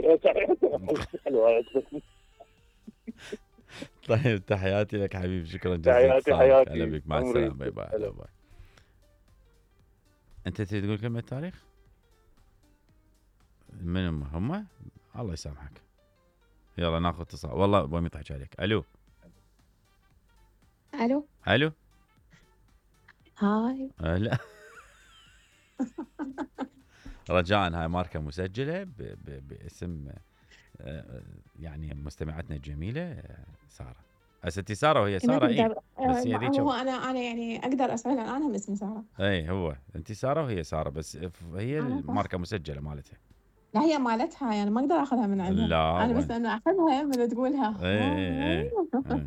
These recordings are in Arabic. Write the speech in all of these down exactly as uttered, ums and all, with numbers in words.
طيب تحياتي لك حبيبي، شكرا جزيلا. تحياتي حياتي. هلا بك، مع السلامه، باي باي. هلا باي. انت تريد تقول كلمه تاريخ؟ من هم هم؟ الله يسامحك. يلا ناخذ اتصال. والله ابوي يضحك عليك. الو الو الو هاي. آه لا رجاء هاي ماركه مسجله ب... ب... باسم آه يعني مستمعتنا الجميله آه ساره. ستي ساره وهي ساره. اي بس هي ذيك هو انا انا يعني اقدر اسال الان هم اسمي ساره. اي هو انت ساره وهي ساره، بس هي الماركه مسجله مالتها. لا هي مالتها يعني ما اقدر اخذها من عندها. لا انا بس انه اخذها من تقولها. اي اي اي.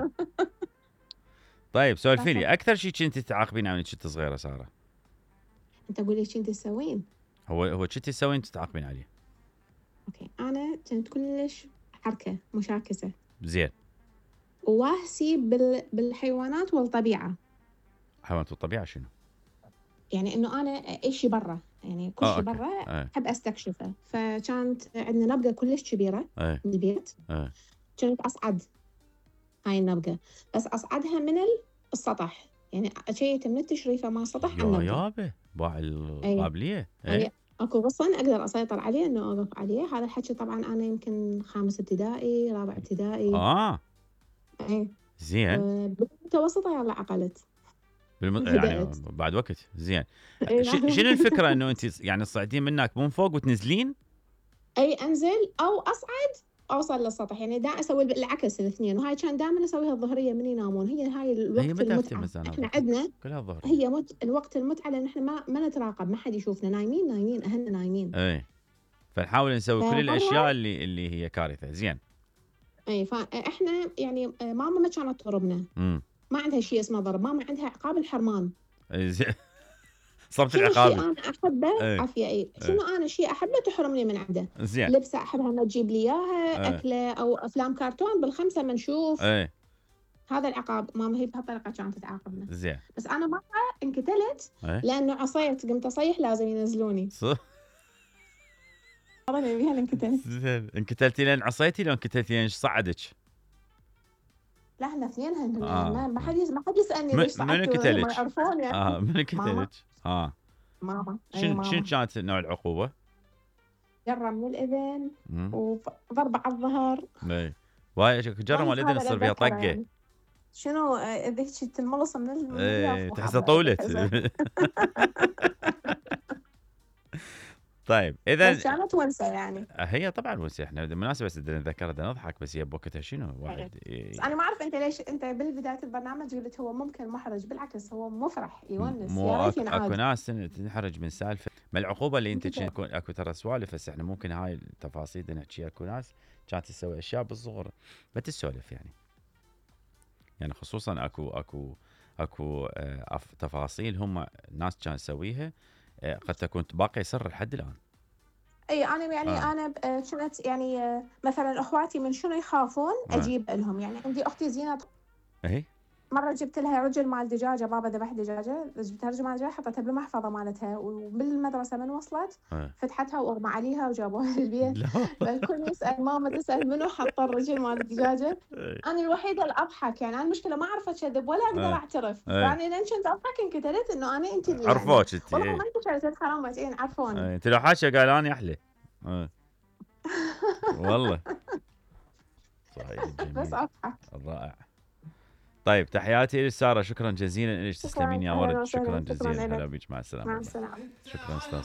طيب سولفي لي اكثر شيء كنت تعاقبين عن كنت صغيره ساره. انت قولي ايش كنت تسوين؟ هو هو كنت تسوين تتعاقبين عليه؟ اوكي انا كنت كلش حركه مشاكسه. زين. وواهسي بال... بالحيوانات والطبيعه. حيوانات والطبيعه شنو؟ يعني انه انا اي شيء برا، يعني كل شيء برا احب استكشفه. فكانت عندنا نبقه كلش كبيره بالبيت. كنت اصعد هاي النبقه، بس اصعدها من السطح، يعني اشيت من التشريفه مع السطح على النبقه. يا يابا باع القابليه. يعني اكو غصن اقدر اسيطر عليه انه اوقف عليه. هذا الحكي طبعا انا يمكن خامس ابتدائي رابع ابتدائي. اه اي زين. أه بالمتوسطه يلا عقلت بالم... يعني بعد وقت. زين. شنو الفكره انه انت يعني تصعدين منك من فوق وتنزلين؟ اي انزل او اصعد اوصل للسطح، يعني دا اسوي العكس الاثنين. وهاي كان دائما اسويها الظهريه من ينامون. هي هاي الوقت هي المتعه احنا عندنا كلها الظهريه. هي مت... الوقت المتعه لان احنا ما ما نتراقب، ما حد يشوفنا نايمين نايمين اهلنا نايمين. اي فنحاول نسوي كل الاشياء اللي اللي هي كارثه. زين. اي فاحنا يعني ماما ما كانت تضربنا، ما عندها شيء اسمه ضرب. ماما عندها عقاب الحرمان. زين. صرت العقاب شنو انا احبه ايه. عافيه اي شنو ايه. انا شيء احبه تحرمني من عنده. زين. لبسه احبها ما تجيب لي اياها. ايه. اكله او افلام كرتون بالخمسه ما نشوف. ايه. هذا العقاب. ماما هي بهالطريقه كانت تعاقبنا. زين. بس انا مره انقتلت ايه. لانه عصيت قمت اصيح لازم ينزلوني. صح. والله بيها انقتلت. زين. انقتلتي لين عصيتي لو انقتلتي لين صعدك؟ لا احنا اثنينهن. آه. ما حد ما حد يسالني ليش صعدت. من قتلك؟ ما يعرفون يعني. اه من قتلك؟ اه ماما. شنو شنو كانت نوع العقوبه؟ جرة من الاذن وضربه على الظهر. اي واي جرة من الاذن يصير فيها طقه. يعني. شنو ذيك تنملص من ال ايه تحسها طولت. طيب اذا بس كانت ونسه يعني. هي طبعا ونسه. احنا بالمناسبه بس نذكر نضحك بس هي بوقتها شنو واحد. إيه. بس انا ما اعرف انت ليش انت بالبدايه البرنامج قلت هو ممكن محرج. بالعكس هو مفرح يونس. يا ريت ينعاد. اكو ناس تنحرج من سالفه ما العقوبه اللي انت اكو اكو ترى سوالف. بس احنا ممكن هاي التفاصيل نحكيها. اكو ناس كانت تسوي اشياء بالصغر ما تسولف يعني. يعني خصوصا اكو اكو اكو اه تفاصيل هم ناس كانوا يسويها اه قد تكون باقي سر لحد الان. اي انا يعني آه. انا كنت يعني مثلا اخواتي من شنو يخافون اجيب آه. لهم. يعني عندي اختي زينه اي مره جبت لها رجل مال دجاجه. بابا ذبح دجاجه جبت لها رجل مال دجاجه حطيتها بالمحفظه مالتها. وبالمدرسه من وصلت آه. فتحتها واغمى عليها وجابوها للبيت. فالكل يسال ماما تسال منو حط الرجل مال الدجاجه. انا الوحيده اللي اضحك. يعني انا المشكله ما اعرف اكذب ولا اقدر اعترف. فانا لين كنت اضحك انقتلت انه انا انت اللي عرفوك انت. والله ما انت شريت حرام بس عرفوني. انت لو حاشا قال انا احلى. والله صحيح جميل. بس اضحك. رائع. طيب تحياتي لساره. شكرا جزيلا لك تسلمين يا ورد. شكرا جزيلا. هلا بيك. مع السلامه. مع السلامه. شكرا استاذ.